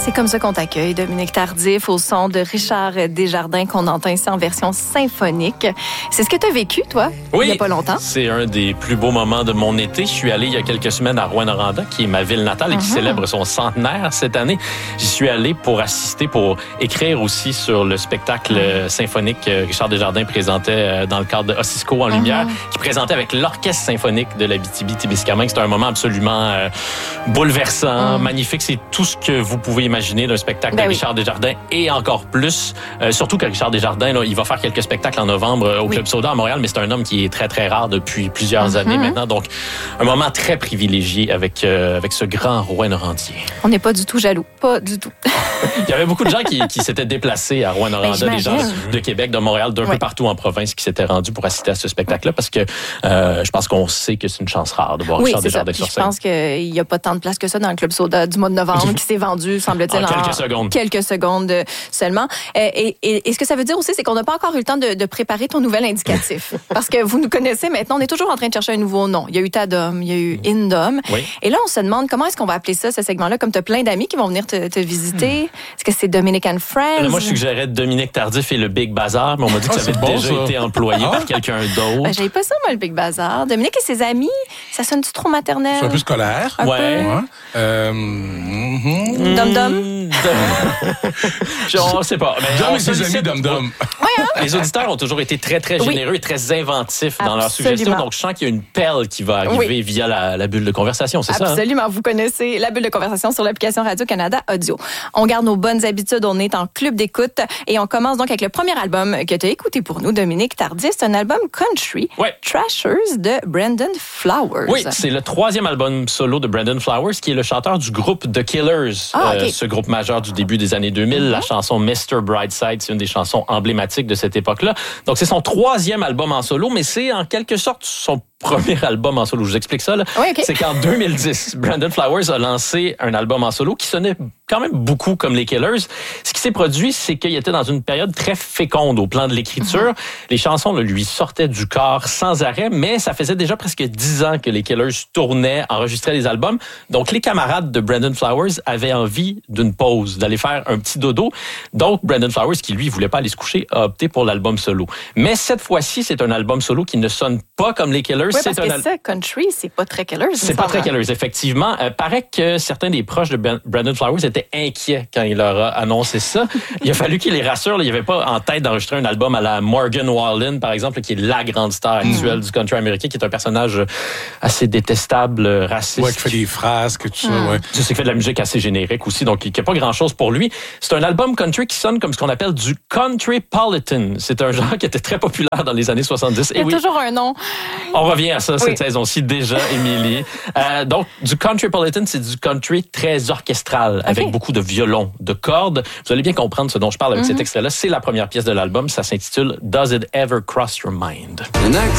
C'est comme ça qu'on t'accueille, Dominique Tardif, au son de Richard Desjardins qu'on entend ici en version symphonique. C'est ce que tu as vécu, toi, oui, il n'y a pas longtemps? C'est un des plus beaux moments de mon été. Je suis allé il y a quelques semaines à Rouyn-Noranda, qui est ma ville natale et qui célèbre son centenaire cette année. J'y suis allé pour assister, pour écrire aussi sur le spectacle symphonique que Richard Desjardins présentait dans le cadre de Ossisco en lumière, qui présentait avec l'Orchestre symphonique de l'Abitibi-Témiscamingue. C'était un moment absolument bouleversant, magnifique. C'est tout ce que vous pouvez imaginer d'un spectacle de Richard Desjardins et encore plus. Surtout que Richard Desjardins, là, il va faire quelques spectacles en novembre au Club Soda à Montréal, mais c'est un homme qui est très, très rare depuis plusieurs années maintenant. Donc, un moment très privilégié avec ce grand Rouyn-Norandier. On n'est pas du tout jaloux. Pas du tout. Il y avait beaucoup de gens qui s'étaient déplacés à Rouyn-Noranda, des gens de Québec, de Montréal, d'un peu partout en province qui s'étaient rendus pour assister à ce spectacle-là parce que je pense qu'on sait que c'est une chance rare de voir Richard Desjardins sur scène. Je pense qu'il n'y a pas tant de place que ça dans le Club Soda du mois de novembre qui s'est vendu, semble-t-il, en quelques secondes seulement. Et ce que ça veut dire aussi, c'est qu'on n'a pas encore eu le temps de préparer ton nouvel indicatif. Parce que vous nous connaissez maintenant, on est toujours en train de chercher un nouveau nom. Il y a eu Tadom, il y a eu Indom. Oui. Et là, on se demande comment est-ce qu'on va appeler ça, ce segment-là, comme tu as plein d'amis qui vont venir te visiter. Est-ce que c'est Dominic and Friends? Là, moi, je suggérais Dominique Tardif et le Big Bazar, mais on m'a dit que ça avait déjà été employé par quelqu'un d'autre. J'avais pas ça, moi, le Big Bazar. Dominique et ses amis, ça sonne-tu trop maternel? C'est un peu scolaire. Dom-Dom? Je sais pas. Dom et ses amis Dom-Dom. Les auditeurs ont toujours été très, très généreux et très inventifs dans leurs suggestions. Donc, je sens qu'il y a une perle qui va arriver via la bulle de conversation, c'est ça? Absolument. Vous connaissez la bulle de conversation sur l'application Radio-Canada Audio. On garde nos bonnes habitudes, on est en club d'écoute et on commence donc avec le premier album que tu as écouté pour nous, Dominique Tardif. C'est un album country, Trashers de Brandon Flowers. Oui, c'est le 3e album solo de Brandon Flowers, qui est le chanteur du groupe The Killers, ce groupe majeur du début des années 2000. La chanson Mr. Brightside, c'est une des chansons emblématiques de cette époque-là. Donc, c'est son 3e album en solo, mais c'est en quelque sorte son premier album en solo. Je vous explique ça. Là. C'est qu'en 2010, Brandon Flowers a lancé un album en solo qui sonnait quand même beaucoup comme les Killers. Ce qui s'est produit, c'est qu'il était dans une période très féconde au plan de l'écriture. Les chansons lui sortaient du corps sans arrêt, mais ça faisait déjà presque 10 ans que les Killers tournaient, enregistraient des albums. Donc, les camarades de Brandon Flowers avaient envie d'une pause, d'aller faire un petit dodo. Donc, Brandon Flowers, qui lui voulait pas aller se coucher, a opté pour l'album solo. Mais cette fois-ci, c'est un album solo qui ne sonne pas comme les Killers. Oui, parce que ça, country, c'est pas très Killers. C'est pas très Killers, effectivement. Paraît que certains des proches de Brandon Flowers étaient inquiets quand il leur a annoncé ça. Il a fallu qu'il les rassure. Il n'y avait pas en tête d'enregistrer un album à la Morgan Wallen, par exemple, qui est la grande star actuelle du country américain, qui est un personnage assez détestable, raciste. Ouais, qui fait des phrases, que tout ça, Tu sais, qui fait de la musique assez générique aussi, donc il n'y a pas grand-chose pour lui. C'est un album country qui sonne comme ce qu'on appelle du countrypolitan. C'est un genre qui était très populaire dans les années 70. Il y a toujours un nom. On revient à ça cette saison-ci déjà, Émilie. Donc, du countrypolitan, c'est du country très orchestral, avec beaucoup de violons, de cordes. Vous allez bien comprendre ce dont je parle avec cet extrait-là. C'est la première pièce de l'album. Ça s'intitule « Does It Ever Cross Your Mind ».